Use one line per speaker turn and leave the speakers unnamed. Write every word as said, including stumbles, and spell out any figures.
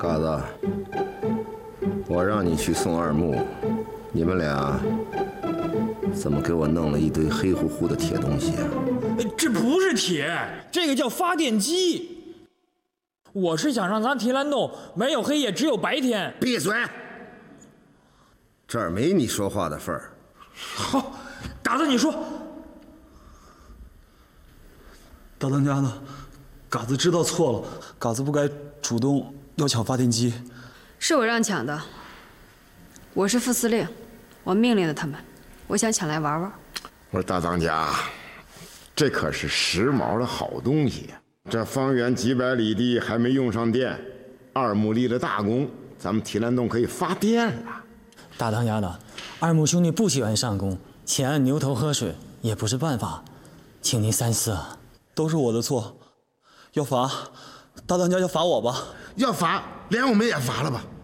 嘎子，我让你去送二木，你们俩怎么给我弄了一堆黑乎乎的铁东西啊？
这不是铁，这个叫发电机。我是想让咱提篮洞没有黑夜，只有白天。
闭嘴！这儿没你说话的份儿。
好，嘎子你说。
大当家呢？嘎子知道错了，嘎子不该主动要抢发电机。
是我让抢的，我是副司令，我命令了他们，我想抢来玩玩。
我说大当家，这可是时髦的好东西呀！这方圆几百里地还没用上电，二木立了大功，咱们提篮洞可以发电了。
大当家的，二木兄弟不喜欢上工，且按牛头喝水也不是办法，请您三思啊！
都是我的错，要罚，大当家就罚我吧。
要罚，连我们也罚了吧。